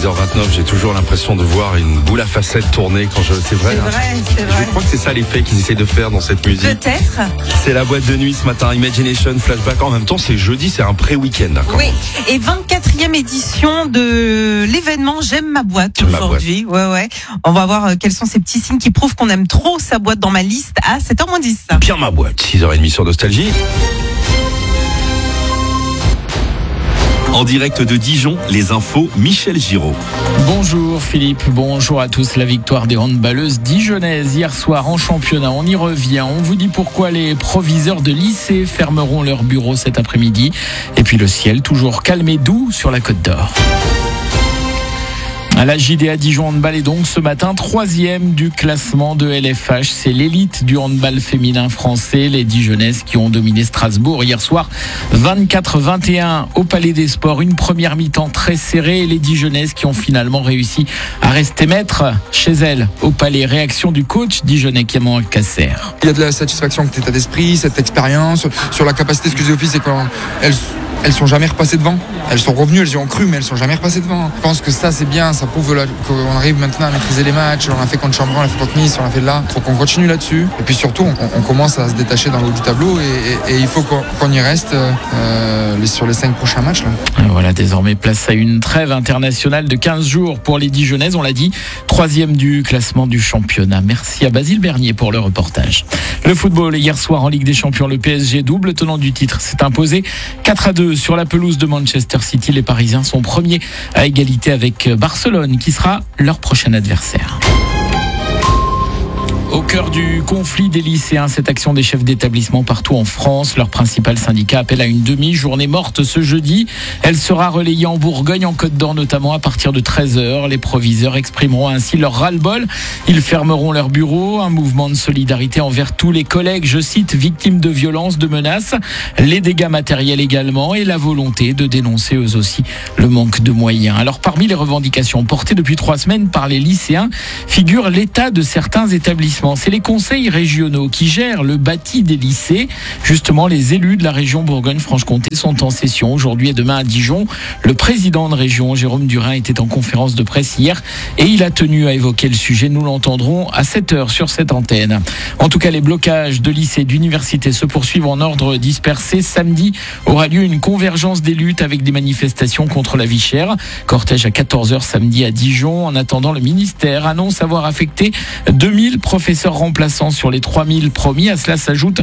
6h29, j'ai toujours l'impression de voir une boule à facettes tourner quand c'est vrai. C'est vrai. Je crois que c'est ça l'effet qu'ils essaient de faire dans cette musique. Peut-être. C'est la boîte de nuit ce matin, Imagination, Flashback. En même temps, c'est jeudi, c'est un pré-week-end. Oui, et 24e édition de l'événement J'aime ma boîte aujourd'hui. Ouais. On va voir quels sont ces petits signes qui prouvent qu'on aime trop sa boîte dans ma liste à 7h10. Bien ma boîte, 6h30 sur Nostalgie. En direct de Dijon, les infos, Michel Giraud. Bonjour Philippe, bonjour à tous. La victoire des handballeuses dijonnaises hier soir en championnat, on y revient. On vous dit pourquoi les proviseurs de lycée fermeront leurs bureaux cet après-midi. Et puis le ciel toujours calme et doux sur la Côte d'Or. La JDA Dijon Handball est donc ce matin 3e du classement de LFH. C'est l'élite du handball féminin français. Les Dijonnaises qui ont dominé Strasbourg hier soir 24-21 au Palais des Sports. Une première mi-temps très serrée et les Dijonnaises qui ont finalement réussi à rester maîtres chez elles au Palais. Réaction du coach dijonnais Clément Casser. Il y a de la satisfaction avec l'état d'esprit, cette expérience, sur la capacité, excusez office, c'est quand elles sont jamais repassées devant. Elles sont revenues, elles y ont cru, mais elles sont jamais repassées devant. Je pense que ça c'est bien, ça prouve qu'on arrive maintenant à maîtriser les matchs. On l'a fait contre Chambron, on l'a fait contre Nice, on l'a fait là. Il faut qu'on continue là-dessus. Et puis surtout, on commence à se détacher dans le haut du tableau et il faut qu'on y reste sur les 5 prochains matchs. Là. Voilà, désormais place à une trêve internationale de 15 jours pour les Dijonnaises. On l'a dit, 3e du classement du championnat. Merci à Basile Bernier pour le reportage. Le football, hier soir en Ligue des Champions, le PSG, double tenant du titre, s'est imposé 4-2 sur la pelouse de Manchester City. Les Parisiens sont premiers à égalité avec Barcelone, qui sera leur prochain adversaire. Au cœur du conflit des lycéens, cette action des chefs d'établissement partout en France. Leur principal syndicat appelle à une demi-journée morte ce jeudi. Elle sera relayée en Bourgogne, en Côte d'Or notamment, à partir de 13h. Les proviseurs exprimeront ainsi leur ras-le-bol. Ils fermeront leurs bureaux. Un mouvement de solidarité envers tous les collègues, je cite, victimes de violences, de menaces, les dégâts matériels également et la volonté de dénoncer eux aussi le manque de moyens. Alors parmi les revendications portées depuis 3 semaines par les lycéens figure l'état de certains établissements. C'est les conseils régionaux qui gèrent le bâti des lycées. Justement, les élus de la région Bourgogne-Franche-Comté sont en session aujourd'hui et demain à Dijon. Le président de région, Jérôme Durin, était en conférence de presse hier et il a tenu à évoquer le sujet. Nous l'entendrons à 7h sur cette antenne. En tout cas, les blocages de lycées et d'universités se poursuivent en ordre dispersé. Samedi aura lieu une convergence des luttes avec des manifestations contre la vie chère. Cortège à 14h samedi à Dijon. En attendant, le ministère annonce avoir affecté 2000 professeurs remplaçants sur les 3000 promis. À cela s'ajoutent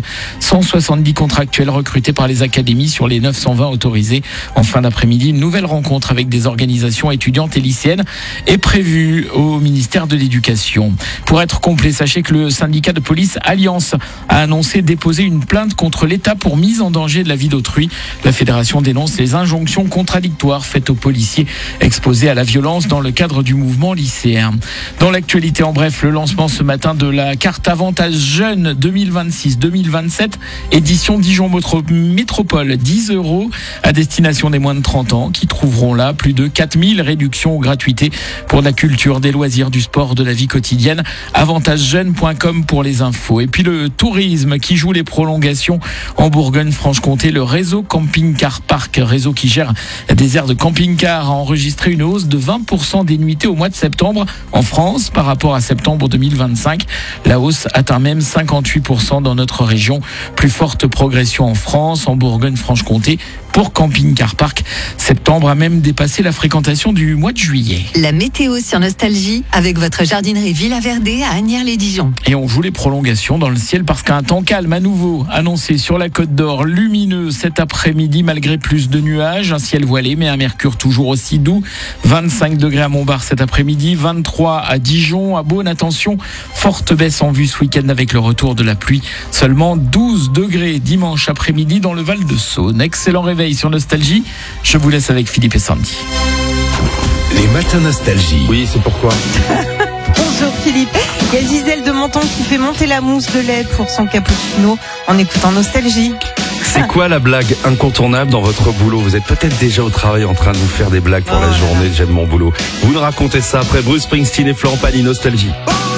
170 contractuels recrutés par les académies sur les 920 autorisés. En fin d'après-midi, une nouvelle rencontre avec des organisations étudiantes et lycéennes est prévue au ministère de l'Éducation. Pour être complet, sachez que le syndicat de police Alliance a annoncé déposer une plainte contre l'État pour mise en danger de la vie d'autrui. La fédération dénonce les injonctions contradictoires faites aux policiers exposés à la violence dans le cadre du mouvement lycéen. Dans l'actualité, en bref, le lancement ce matin de la carte Avantage Jeune 2026-2027, édition Dijon Métropole, 10 € à destination des moins de 30 ans qui trouveront là plus de 4000 réductions ou gratuités pour la culture, des loisirs, du sport, de la vie quotidienne. AvantageJeune.com pour les infos. Et puis le tourisme qui joue les prolongations en Bourgogne-Franche-Comté. Le réseau Camping Car Park, réseau qui gère des aires de camping-car, a enregistré une hausse de 20% des nuitées au mois de septembre en France par rapport à septembre 2025. La hausse atteint même 58% dans notre région. Plus forte progression en France, en Bourgogne-Franche-Comté. Pour Camping Car Park, septembre a même dépassé la fréquentation du mois de juillet. La météo sur Nostalgie avec votre jardinerie Villa Verdé à Asnières-les-Dijon. Et on joue les prolongations dans le ciel parce qu'un temps calme à nouveau annoncé sur la Côte d'Or, lumineux cet après-midi malgré plus de nuages, un ciel voilé mais un mercure toujours aussi doux. 25 degrés à Montbard cet après-midi, 23 à Dijon, à Beaune. Attention, forte baisse en vue ce week-end avec le retour de la pluie. Seulement 12 degrés dimanche après-midi dans le Val-de-Saône. Excellent réveil sur Nostalgie. Je vous laisse avec Philippe et Sandy. Les matins Nostalgie. Oui, c'est pourquoi. Bonjour Philippe. Il y a Gisèle de Menton qui fait monter la mousse de lait pour son cappuccino en écoutant Nostalgie. C'est quoi la blague incontournable dans votre boulot? Vous êtes peut-être déjà au travail en train de vous faire des blagues pour la journée. J'aime mon boulot. Vous nous racontez ça après Bruce Springsteen et Florent Pagny, Nostalgie.